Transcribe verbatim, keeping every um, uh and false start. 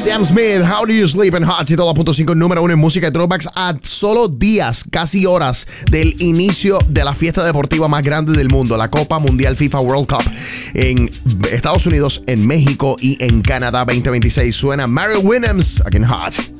Sam Smith, How Do You Sleep en Hot ciento dos punto cinco, número uno en música de throwbacks, a solo días, casi horas del inicio de la fiesta deportiva más grande del mundo, la Copa Mundial FIFA World Cup en Estados Unidos, en México y en Canadá veinte veintiséis. Suena Mary Williams aquí en Hot.